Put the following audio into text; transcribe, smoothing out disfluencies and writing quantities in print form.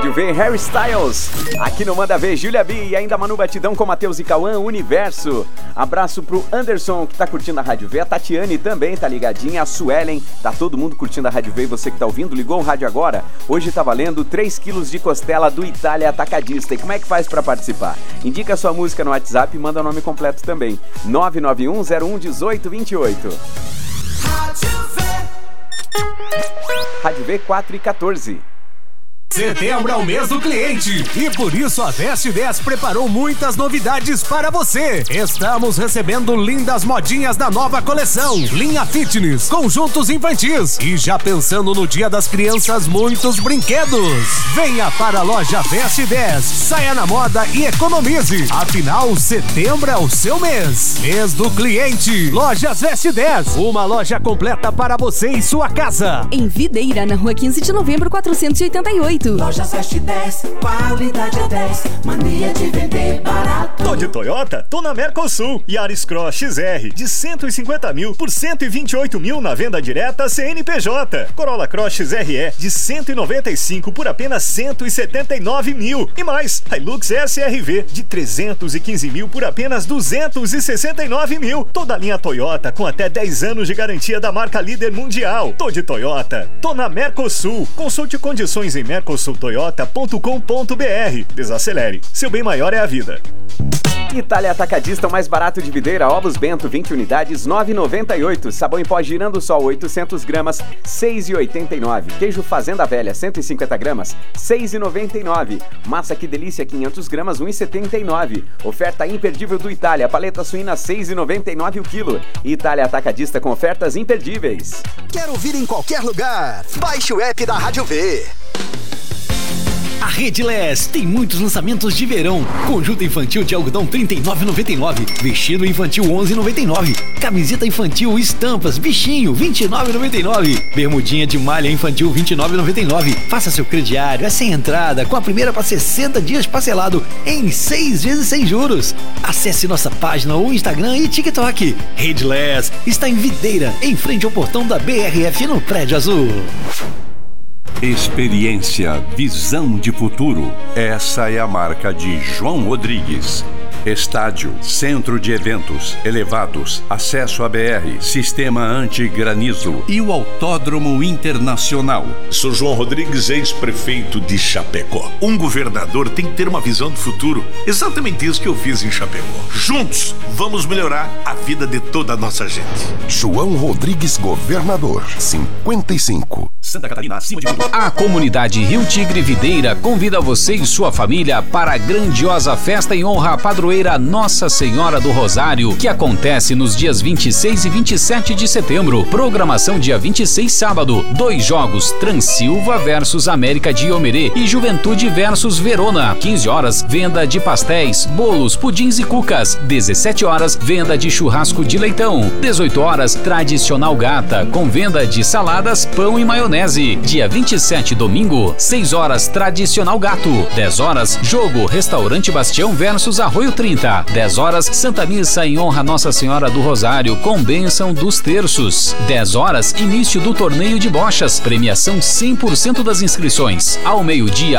Rádio V, Harry Styles. Aqui no Manda Ver, Júlia B e ainda Manu Batidão com Matheus e Cauã, Universo. Abraço pro Anderson, que tá curtindo a Rádio V. A Tatiane também tá ligadinha. A Suelen, tá todo mundo curtindo a Rádio V. E você que tá ouvindo, ligou o rádio agora? Hoje tá valendo 3 quilos de costela do Itália Atacadista. E como é que faz pra participar? Indica a sua música no WhatsApp e manda o nome completo também. 991011828. Rádio V 4 e 14. Setembro é o mês do cliente e por isso a Veste 10 preparou muitas novidades para você. Estamos recebendo lindas modinhas da nova coleção, linha fitness, conjuntos infantis e já pensando no Dia das Crianças, muitos brinquedos. Venha para a loja Veste 10, saia na moda e economize. Afinal, setembro é o seu mês. Mês do cliente. Lojas Veste 10, uma loja completa para você e sua casa. Em Videira, na rua 15 de novembro, 488. Lojas Veste 10, qualidade é 10, mania de vender barato. Tô de Toyota? Tô na Mercosul. Yaris Cross XR de 150 mil por 128 mil na venda direta CNPJ. Corolla Cross XRE de 195 por apenas 179 mil. E mais, Hilux SRV de 315 mil por apenas 269 mil. Toda a linha Toyota com até 10 anos de garantia da marca líder mundial. Tô de Toyota. Tô na Mercosul. Consulte condições em mercosultoyota.com.br. Desacelere. Seu bem maior é a vida. Itália Atacadista, o mais barato de Videira. Ovos Bento, 20 unidades, 9,98. Sabão em pó Girando Sol, 800 gramas, 6,89. Queijo Fazenda Velha, 150 gramas, 6,99. Massa Que Delícia, 500 gramas, 1,79. Oferta imperdível do Itália. Paleta suína, 6,99 o quilo. Itália Atacadista com ofertas imperdíveis. Quero ouvir em qualquer lugar? Baixe o app da Rádio V. A Rede Les tem muitos lançamentos de verão. Conjunto infantil de algodão R$ 39,99. Vestido infantil R$ 11,99. Camiseta infantil estampas bichinho R$ 29,99. Bermudinha de malha infantil R$ 29,99. Faça seu crediário, é sem entrada, com a primeira para 60 dias parcelado em 6 vezes sem juros. Acesse nossa página ou Instagram e TikTok. Rede Les está em Videira, em frente ao portão da BRF no Prédio Azul. Experiência, visão de futuro. Essa é a marca de João Rodrigues. Estádio, centro de eventos, elevados, acesso à BR, sistema anti-granizo e o Autódromo Internacional. Sou João Rodrigues, ex-prefeito de Chapecó. Um governador tem que ter uma visão do futuro. Exatamente isso que eu fiz em Chapecó. Juntos, vamos melhorar a vida de toda a nossa gente. João Rodrigues, governador, 55. Santa Catarina, acima de tudo. A comunidade Rio Tigre Videira convida você e sua família para a grandiosa festa em honra à padroeira Nossa Senhora do Rosário, que acontece nos dias 26 e 27 de setembro. Programação dia 26, sábado. 2 jogos, Transilva versus América de Iomerê e Juventude versus Verona. 15 horas, venda de pastéis, bolos, pudins e cucas. 17 horas, venda de churrasco de leitão. 18 horas, tradicional gata, com venda de saladas, pão e maionese. Dia 27, domingo, 6 horas, tradicional gato. 10 horas, jogo Restaurante Bastião versus Arroio 30. 10 horas, Santa Missa em honra a Nossa Senhora do Rosário, com bênção dos terços. 10 horas, início do torneio de bochas, premiação 100% das inscrições. Ao meio-dia,